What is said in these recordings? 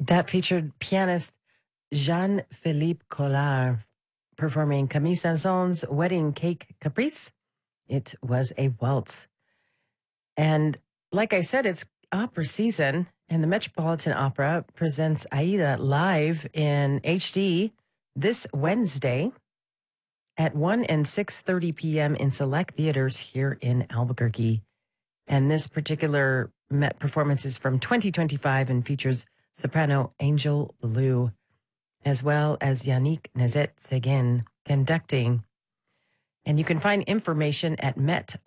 That featured pianist Jean-Philippe Collard performing Camille Saint-Saëns's Wedding Cake Caprice. It was a waltz. And like I said, it's opera season, and the Metropolitan Opera presents Aida live in HD this Wednesday at 1 and 6:30 p.m. in select theaters here in Albuquerque. And this particular Met performance is from 2025 and features soprano Angel Blue, as well as Yannick Nezet-Seguin conducting. And you can find information at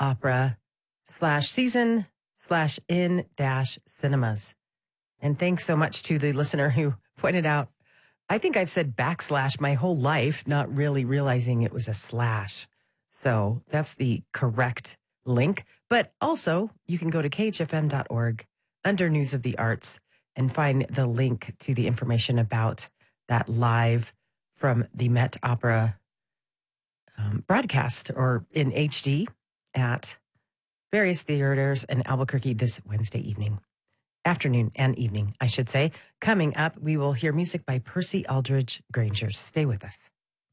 metopera/season/in-cinemas. And thanks so much to the listener who pointed out, I think I've said backslash my whole life, not really realizing it was a slash. So that's the correct link. But also, you can go to khfm.org under News of the Arts and find the link to the information about that live from the Met Opera broadcast, or in HD at various theaters in Albuquerque this Wednesday afternoon and evening, I should say. Coming up, we will hear music by Percy Aldridge Granger. Stay with us.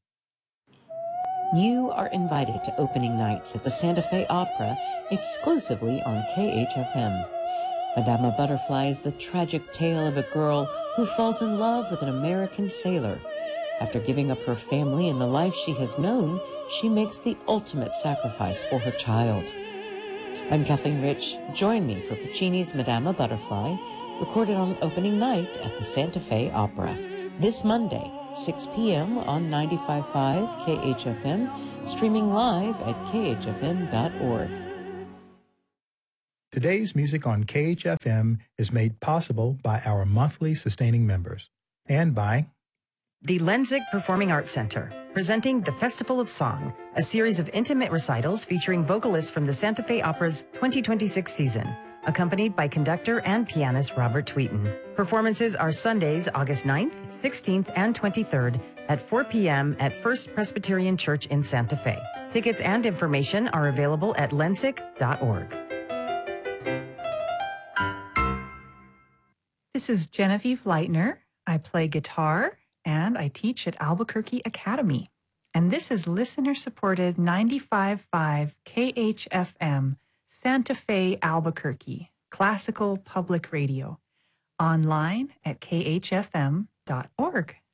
You are invited to opening nights at the Santa Fe Opera exclusively on KHFM. Madama Butterfly is the tragic tale of a girl who falls in love with an American sailor. After giving up her family and the life she has known, she makes the ultimate sacrifice for her child. I'm Kathleen Rich. Join me for Puccini's Madama Butterfly, recorded on opening night at the Santa Fe Opera. This Monday, 6 p.m. on 95.5 KHFM, streaming live at khfm.org. Today's music on KHFM is made possible by our monthly sustaining members and by the Lenzik Performing Arts Center, presenting the Festival of Song, a series of intimate recitals featuring vocalists from the Santa Fe Opera's 2026 season, accompanied by conductor and pianist Robert Tweeten. Performances are Sundays, August 9th, 16th, and 23rd at 4 p.m. at First Presbyterian Church in Santa Fe. Tickets and information are available at lenzik.org. This is Genevieve Leitner. I play guitar and I teach at Albuquerque Academy. And this is listener-supported 95.5 KHFM, Santa Fe, Albuquerque, classical public radio. Online at khfm.org.